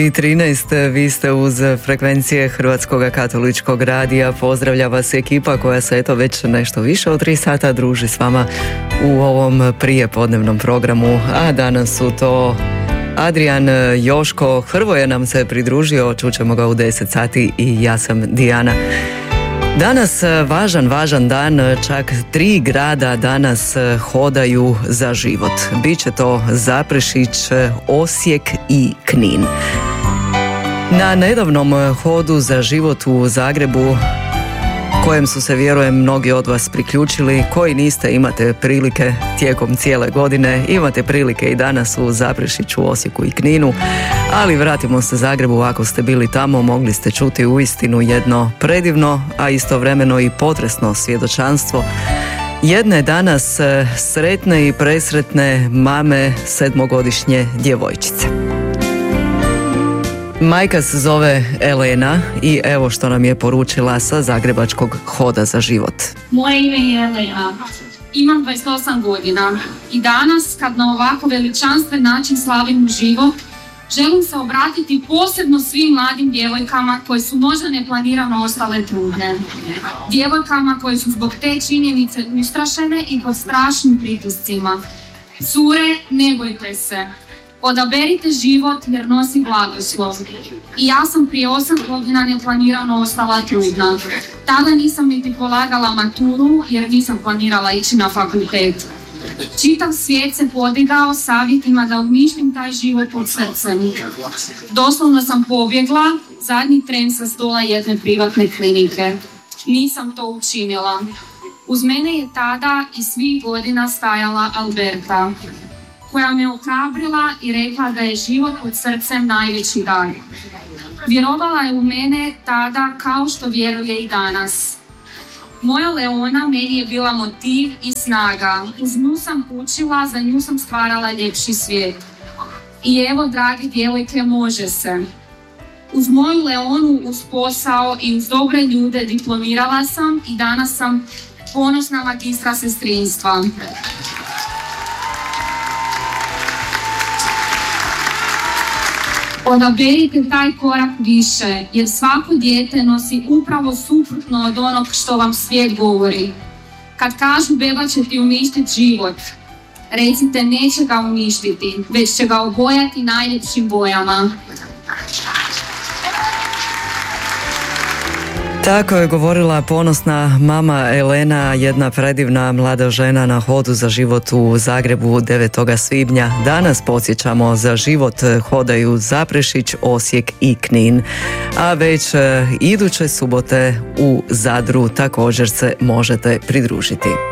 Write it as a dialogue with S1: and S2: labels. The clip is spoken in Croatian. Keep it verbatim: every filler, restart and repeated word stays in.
S1: I trinaest, vi ste uz frekvencije Hrvatskog katoličkog radija. Pozdravlja vas ekipa koja se eto već nešto više od tri sata druži s vama u ovom prijepodnevnom programu, a danas su to Adrian, Joško, Hrvoje nam se pridružio, čućemo ga u deset sati i ja sam Dijana. Danas važan, važan dan, čak tri grada danas hodaju za život. Biće to Zaprešić, Osijek i Knin. Na nedavnom hodu za život u Zagrebu, kojem su se, vjerujem, mnogi od vas priključili, koji niste, imate prilike tijekom cijele godine, imate prilike i danas u Zaprešiću, Osijeku i Kninu, ali vratimo se Zagrebu. Ako ste bili tamo, mogli ste čuti uistinu jedno predivno, a istovremeno i potresno svjedočanstvo jedne danas sretne i presretne mame sedmogodišnje djevojčice. Majka se zove Elena i evo što nam je poručila sa Zagrebačkog hoda za život.
S2: Moje ime je Elena. Imam dvadeset osam godina i danas, kad na ovako veličanstven način slavim život, želim se obratiti posebno svim mladim djevojkama koje su možda neplanirano ostale trudne. Djevojkama koje su zbog te činjenice ustrašene i pod strašnim pritiscima. Cure, ne bojte se. Odaberite život jer nosi blagoslov. I ja sam prije osam godina neplanirano ostala trudna. Tada nisam niti polagala maturu jer nisam planirala ići na fakultet. Čitav svijet se podigao savjetima da uništim taj život pod srcem. Doslovno sam pobjegla zadnji tren sa stola jedne privatne klinike. Nisam to učinila. Uz mene je tada i svih godina stajala Alberta, koja me ohrabrila i rekla da je život pod srcem najveći dar. Vjerovala je u mene tada kao što vjeruje i danas. Moja Leona meni je bila motiv i snaga. Uz nju sam učila, za nju sam stvarala ljepši svijet. I evo, dragi djevojke, može se. Uz moju Leonu, uz posao i uz dobre ljude diplomirala sam i danas sam ponosna magistra sestrinstva. Odaberite taj korak više, jer svako dijete nosi upravo suprotno od onog što vam svijet govori. Kad kažu beba će ti uništiti život, recite neće ga uništiti, već će ga obojati najljepšim bojama.
S1: Tako je govorila ponosna mama Elena, jedna predivna mlada žena na hodu za život u Zagrebu devetog svibnja. Danas podsjećamo, za život hodaju Zaprešić, Osijek i Knin, a već iduće subote u Zadru također se možete pridružiti.